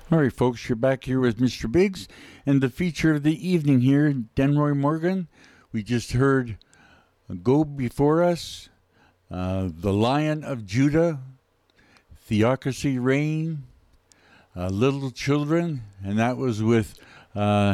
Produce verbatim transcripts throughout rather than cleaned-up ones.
All right, folks, you're back here with Mister Biggs and the feature of the evening here, Denroy Morgan. We just heard Go Before Us, uh, The Lion of Judah, Theocracy Reign, uh, Little Children, and that was with uh,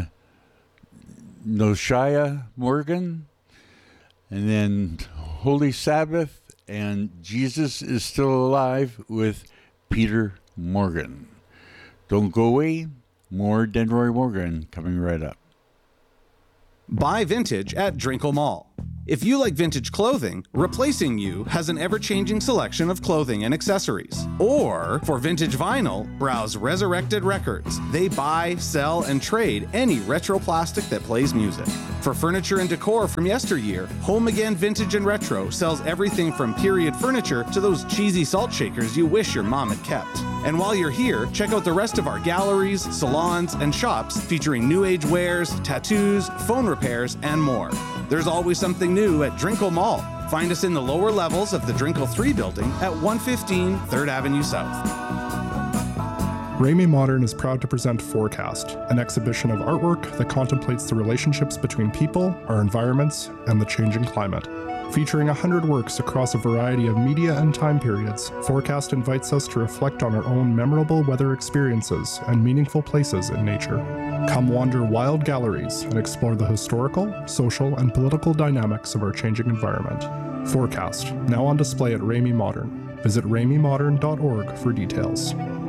Noshia Morgan, and then Holy Sabbath and Jesus is Still Alive with Peter Morgan. Don't go away. More Denroy Morgan coming right up. Buy vintage at Drinkle Mall. If you like vintage clothing, Replacing You has an ever-changing selection of clothing and accessories. Or, for vintage vinyl, browse Resurrected Records. They buy, sell, and trade any retro plastic that plays music. For furniture and decor from yesteryear, Home Again Vintage and Retro sells everything from period furniture to those cheesy salt shakers you wish your mom had kept. And while you're here, check out the rest of our galleries, salons, and shops featuring new age wares, tattoos, phone repairs, and more. There's always something new at Drinkle Mall. Find us in the lower levels of the Drinkle three building at one fifteen third Avenue South. Ramey Modern is proud to present Forecast, an exhibition of artwork that contemplates the relationships between people, our environments, and the changing climate. Featuring one hundred works across a variety of media and time periods, Forecast invites us to reflect on our own memorable weather experiences and meaningful places in nature. Come wander wild galleries and explore the historical, social, and political dynamics of our changing environment. Forecast, now on display at Ramey Modern. Visit ramey modern dot org for details.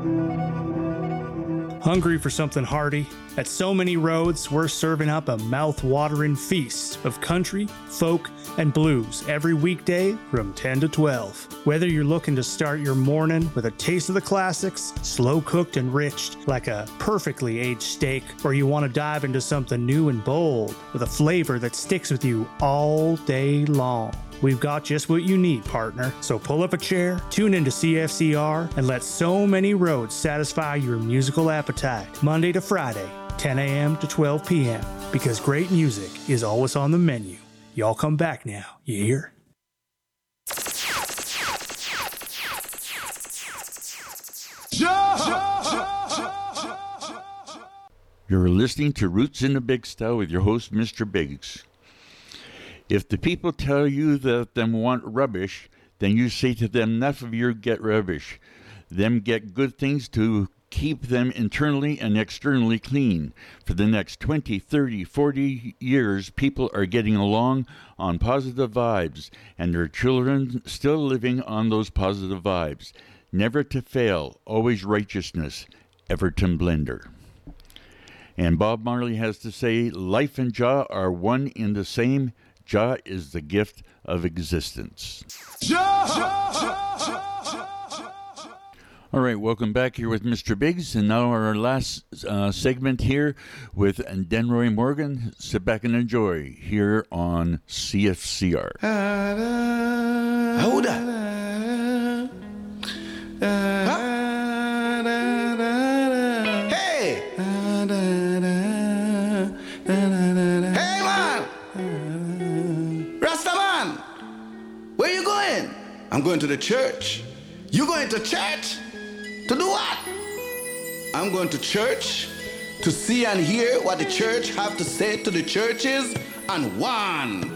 Hungry for something hearty? At So Many Roads, we're serving up a mouth-watering feast of country, folk, and blues every weekday from ten to twelve. Whether you're looking to start your morning with a taste of the classics, slow-cooked and rich like a perfectly aged steak, or you want to dive into something new and bold with a flavor that sticks with you all day long, we've got just what you need, partner. So pull up a chair, tune into C F C R, and let So Many Roads satisfy your musical appetite. Monday to Friday, ten a.m. to twelve p.m. Because great music is always on the menu. Y'all come back now, you hear? You're listening to Roots in the Big Style with your host, Mister Biggs. If the people tell you that them want rubbish, then you say to them, enough of your get rubbish. Them get good things to keep them internally and externally clean. For the next twenty, thirty, forty years, people are getting along on positive vibes, and their children still living on those positive vibes. Never to fail, always righteousness. Everton Blender. And Bob Marley has to say, life and Jah are one in the same. Jah is the gift of existence. All right, welcome back here with Mister Biggs, and now our last uh, segment here with Denroy Morgan. Sit back and enjoy here on C F C R. Hold up. Hey! Hey, man! Rasta man! Where you going? I'm going to the church. You going to church? To do what? I'm going to church to see and hear what the church have to say to the churches, and one,